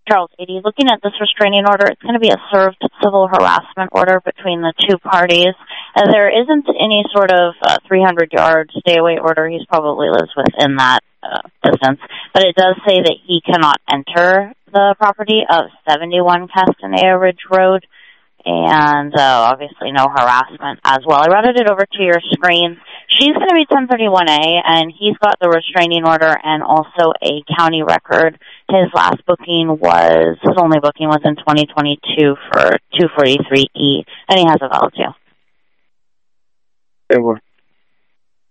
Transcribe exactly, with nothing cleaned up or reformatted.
Charles eighty, looking at this restraining order, it's going to be a served civil harassment order between the two parties. Uh, there isn't any sort of uh, three hundred yard stay-away order. He probably lives within that uh, distance. But it does say that he cannot enter the property of seventy-one Castanea Ridge Road, and uh, obviously no harassment as well. I routed it over to your screen. She's going to be ten thirty-one A, and he's got the restraining order and also a county record. His last booking was, his only booking was in twenty twenty-two for two forty-three E, and he has a valid jail. Okay, well,